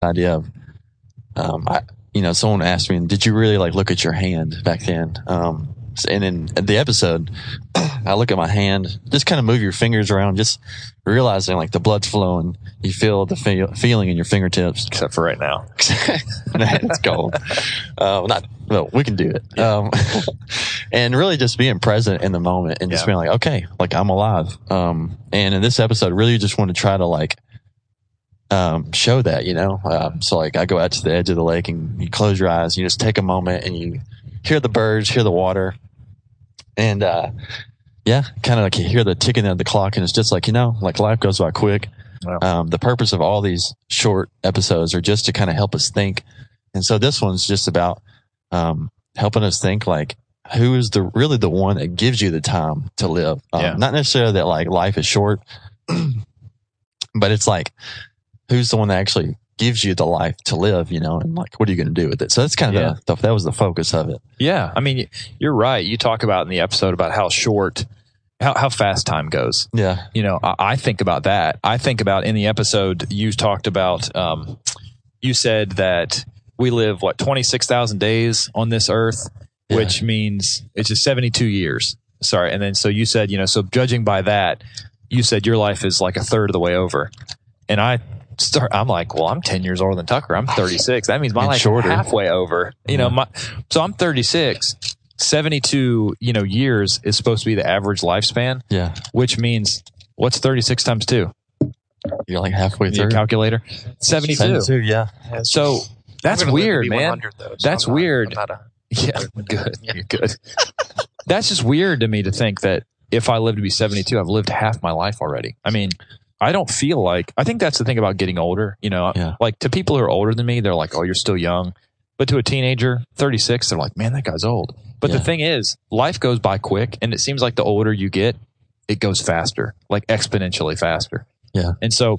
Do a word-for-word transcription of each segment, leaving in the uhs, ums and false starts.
idea of, um, I, you know, someone asked me, did you really like look at your hand back then? Um, and in the episode, I look at my hand, just kind of move your fingers around, just realizing like the blood's flowing. You feel the feel, feeling in your fingertips. Except for right now. It's cold. Uh, not, well, we can do it. Yeah. Um, and really just being present in the moment and just Yeah. being like, okay, like I'm alive. Um, and in this episode, really just want to try to like, um, show that, you know? Um, so like I go out to the edge of the lake and you close your eyes, you just take a moment and you hear the birds, hear the water. And, uh, yeah, kind of like you hear the ticking of the clock and it's just like, you know, like life goes by quick. Wow. Um, the purpose of all these short episodes are just to kind of help us think. And so this one's just about, um, helping us think like, who is the really the one that gives you the time to live? Um, Yeah. Not necessarily that like life is short, but it's like, who's the one that actually gives you the life to live, you know, and like, what are you going to do with it? So that's kind of Yeah. the, that was the focus of it. Yeah. I mean, you're right. You talk about in the episode about how short, how, how fast time goes. Yeah. You know, I, I think about that. I think about in the episode, you talked about, um, you said that we live, what, twenty-six thousand days on this earth, Yeah. which means it's just seventy-two years. Sorry. And then, so you said, you know, so judging by that, you said your life is like a third of the way over. And I start, I'm like, well, I'm ten years older than Tucker. I'm thirty-six. That means my And life shorter. is halfway over. You know, Yeah. my, so I'm thirty-six. seventy-two, you know, years is supposed to be the average lifespan, Yeah. which means what's thirty-six times two? You're like halfway Your through. calculator. seventy-two. seventy-two, yeah. So that's I'm gonna live to weird, be man. one hundred, though, so That's I'm not- weird. I'm not a- Yeah, good. Yeah. You're good. That's just weird to me to think that if I live to be seventy-two, I've lived half my life already. I mean, I don't feel like, I think that's the thing about getting older. You know, Yeah. like to people who are older than me, they're like, oh, you're still young. But to a teenager, thirty-six, they're like, man, that guy's old. But Yeah. the thing is, life goes by quick. And it seems like the older you get, it goes faster, like exponentially faster. Yeah. And so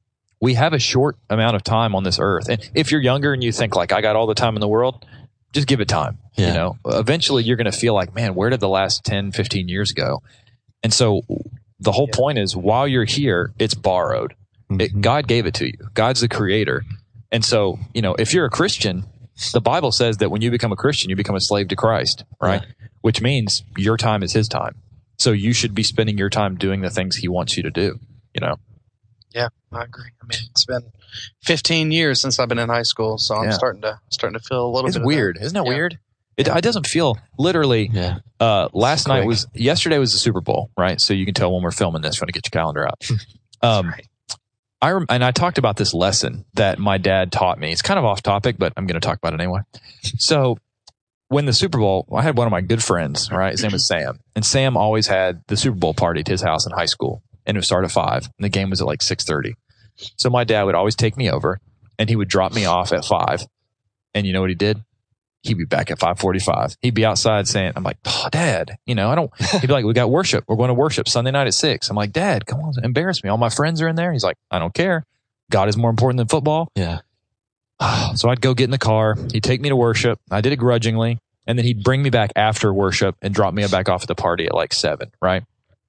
we have a short amount of time on this earth. And if you're younger and you think like, I got all the time in the world, just give it time. Yeah. You know, eventually you're going to feel like, man, where did the last ten, fifteen years go? And so the whole Yeah. point is while you're here, it's borrowed. It, Mhm. God gave it to you. God's the creator. And so, you know, if you're a Christian, the Bible says that when you become a Christian, you become a slave to Christ, right? Yeah. Which means your time is his time. So you should be spending your time doing the things he wants you to do, you know? Yeah, I agree. I mean, it's been fifteen years since I've been in high school, so I'm Yeah. starting to starting to feel a little It's bit. weird. Of that. Isn't that Yeah. weird? It, it doesn't feel literally. Yeah. Uh, last night quick. was yesterday was the Super Bowl, right? So you can tell when we're filming this. Trying to get your calendar out. Um, right. I rem- and I talked about this lesson that my dad taught me. It's kind of off topic, but I'm going to talk about it anyway. So when the Super Bowl, I had one of my good friends, right? His name was Sam, and Sam always had the Super Bowl party at his house in high school, and it would start at five, and the game was at like six thirty. So my dad would always take me over, and he would drop me off at five, and you know what he did? He'd be back at five forty-five. He'd be outside saying, I'm like, oh, Dad, you know, I don't, he'd be like, we got worship. We're going to worship Sunday night at six. I'm like, Dad, come on, embarrass me. All my friends are in there. He's like, I don't care. God is more important than football. Yeah. So I'd go get in the car. He'd take me to worship. I did it grudgingly. And then he'd bring me back after worship and drop me back off at the party at like seven, right?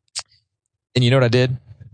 And you know what I did?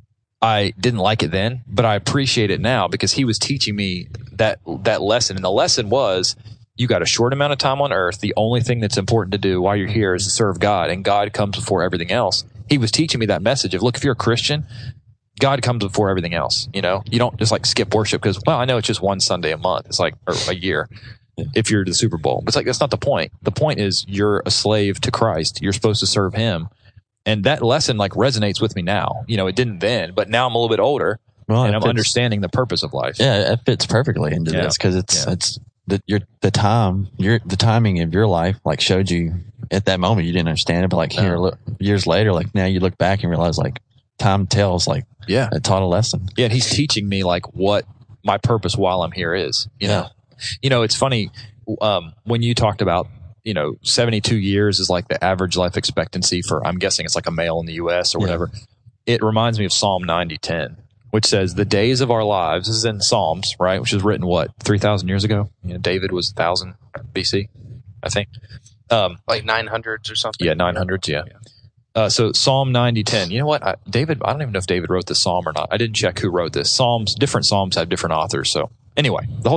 I didn't like it then, but I appreciate it now because he was teaching me that that lesson. And the lesson was, you got a short amount of time on earth. The only thing that's important to do while you're here is to serve God, and God comes before everything else. He was teaching me that message of, look, if you're a Christian, God comes before everything else. You know, you don't just like skip worship because, well, I know it's just one Sunday a month. It's like, or a year. If you're to the Super Bowl, but it's like, that's not the point. The point is you're a slave to Christ. You're supposed to serve him. And that lesson like resonates with me now. You know, it didn't then, but now I'm a little bit older Well, and it I'm fits- understanding the purpose of life. Yeah, it fits perfectly into Yeah. this because it's Yeah. it's the your the time your the timing of your life like showed you at that moment you didn't understand it, but like here No. look, years later, like now you look back and realize like time tells like Yeah. it taught a lesson. Yeah. And he's teaching me like what my purpose while I'm here is, you know, you know, it's funny. Um, when you talked about, you know, seventy-two years is like the average life expectancy for, I'm guessing it's like a male in the U S or Yeah. whatever. It reminds me of Psalm ninety ten, which says the days of our lives, this is in Psalms, right? Which was written, what, three thousand years ago? You know, David was one thousand B C, I think. Um, Like nine hundreds or something. yeah, nine hundreds, yeah. Uh, so Psalm ninety ten. You know what? I, David, I don't even know if David wrote this psalm or not. I didn't check who wrote this. Psalms, different psalms have different authors. So Anyway, the whole